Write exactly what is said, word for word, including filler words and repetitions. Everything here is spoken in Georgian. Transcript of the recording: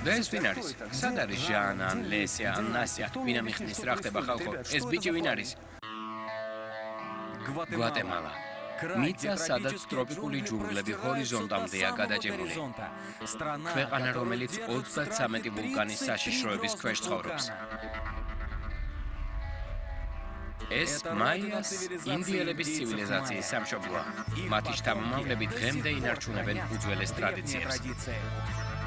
და ეს ვინ არის? სად არის ჟანა, ან ლესია, ან ნასია? ვინ ამიხსნის რა ხდება ხალხო? ეს ბიჭი ვინ არის? გვატემალა. მიწა, სადაც ტროპიკული ჯუნგლები ჰორიზონტამდეა გადაჭიმული. ქვეყანა, რომელიც ოცდათსამეტი ვულკანის საშიშროების ქვეშ ცხოვრობს. ეს მაიას ინდიელების ცივილიზაციის სამშობლოა. მათი შთამომავლები დღემდე ინარჩუნებენ უძველეს ტრადიციებს.